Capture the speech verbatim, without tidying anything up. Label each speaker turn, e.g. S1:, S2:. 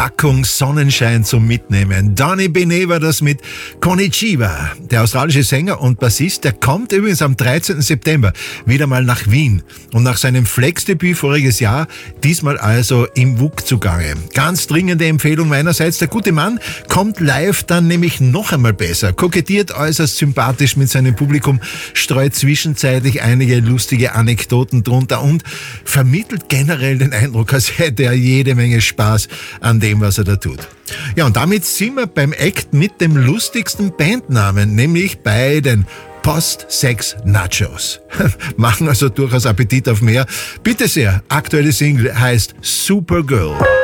S1: Packung Sonnenschein zum Mitnehmen. Donny Benet war das mit Konnichiwa. Der australische Sänger und Bassist, der kommt übrigens am dreizehnten September wieder mal nach Wien. Und nach seinem Flex-Debüt voriges Jahr, diesmal also im W U K zugange. Ganz dringende Empfehlung meinerseits. Der gute Mann kommt live dann nämlich noch einmal besser. Kokettiert äußerst sympathisch mit seinem Publikum, streut zwischenzeitlich einige lustige Anekdoten drunter und vermittelt generell den Eindruck, als hätte er jede Menge Spaß an dem, was er da tut. Ja, und damit sind wir beim Act mit dem lustigsten Bandnamen, nämlich bei den Post-Sex Nachos. Machen also durchaus Appetit auf mehr. Bitte sehr, aktuelle Single heißt Supergirl.